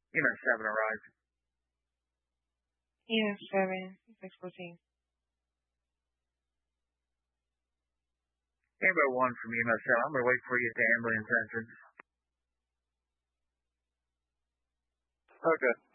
EMS 7 arrived. EMS 7, 614. Amber 1 from EMS 7. I'm going to wait for you at the ambulance entrance. Okay.